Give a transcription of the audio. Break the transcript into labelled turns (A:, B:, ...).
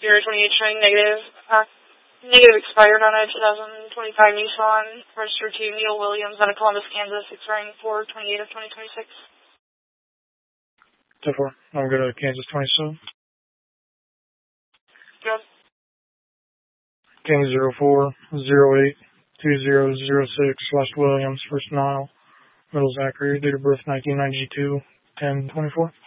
A: 028 showing negative. Negative expired on a 2025 Nissan, registered to Neil Williams out of Columbus, Kansas, expiring 4/28 of 2026.
B: 10-4. I'll go to Kansas 27.
A: Good.
B: Kansas 04-08-2006/Williams, first mile, middle Zachary, date of birth 1992, 10/24.